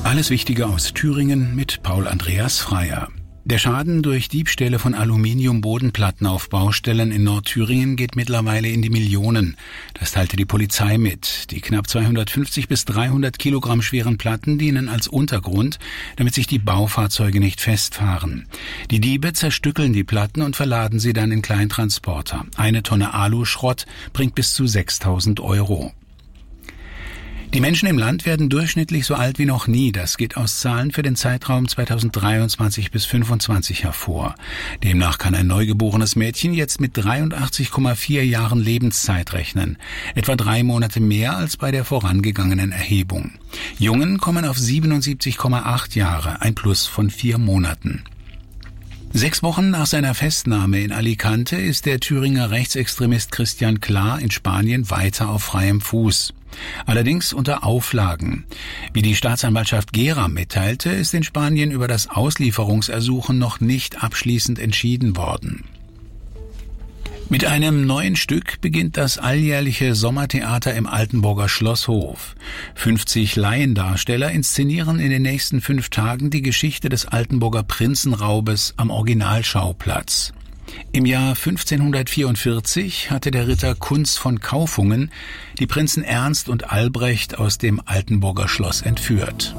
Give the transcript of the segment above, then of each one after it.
Alles Wichtige aus Thüringen mit Paul Andreas Freier. Der Schaden durch Diebstähle von Aluminiumbodenplatten auf Baustellen in Nordthüringen geht mittlerweile in die Millionen. Das teilte die Polizei mit. Die knapp 250 bis 300 Kilogramm schweren Platten dienen als Untergrund, damit sich die Baufahrzeuge nicht festfahren. Die Diebe zerstückeln die Platten und verladen sie dann in Kleintransporter. 1 Tonne Aluschrott bringt bis zu 6.000 €. Die Menschen im Land werden durchschnittlich so alt wie noch nie. Das geht aus Zahlen für den Zeitraum 2023 bis 2025 hervor. Demnach kann ein neugeborenes Mädchen jetzt mit 83,4 Jahren Lebenszeit rechnen. Etwa 3 Monate mehr als bei der vorangegangenen Erhebung. Jungen kommen auf 77,8 Jahre, ein Plus von 4 Monaten. 6 Wochen nach seiner Festnahme in Alicante ist der Thüringer Rechtsextremist Christian Klar in Spanien weiter auf freiem Fuß. Allerdings unter Auflagen. Wie die Staatsanwaltschaft Gera mitteilte, ist in Spanien über das Auslieferungsersuchen noch nicht abschließend entschieden worden. Mit einem neuen Stück beginnt das alljährliche Sommertheater im Altenburger Schlosshof. 50 Laiendarsteller inszenieren in den nächsten 5 Tagen die Geschichte des Altenburger Prinzenraubes am Originalschauplatz. Im Jahr 1544 hatte der Ritter Kunz von Kaufungen die Prinzen Ernst und Albrecht aus dem Altenburger Schloss entführt.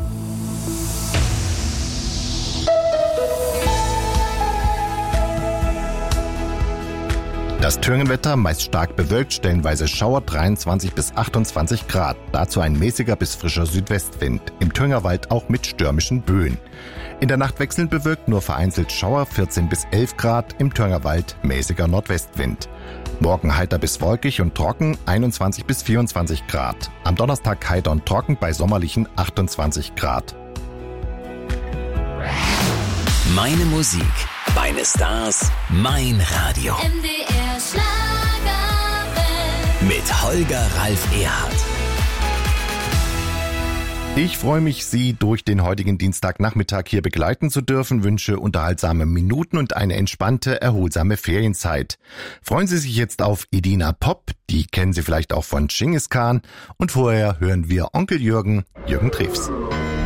Das Thüringenwetter meist stark bewölkt, stellenweise Schauer, 23 bis 28 Grad. Dazu ein mäßiger bis frischer Südwestwind. Im Thüringerwald auch mit stürmischen Böen. In der Nacht wechselnd bewölkt, nur vereinzelt Schauer, 14 bis 11 Grad. Im Thüringerwald mäßiger Nordwestwind. Morgen heiter bis wolkig und trocken, 21 bis 24 Grad. Am Donnerstag heiter und trocken bei sommerlichen 28 Grad. Meine Musik, meine Stars, mein Radio. MDR Schlagerwelt. Mit Holger Ralf Erhardt. Ich freue mich, Sie durch den heutigen Dienstagnachmittag hier begleiten zu dürfen, wünsche unterhaltsame Minuten und eine entspannte, erholsame Ferienzeit. Freuen Sie sich jetzt auf Edina Pop, die kennen Sie vielleicht auch von Genghis Khan, und vorher hören wir Onkel Jürgen Triefs.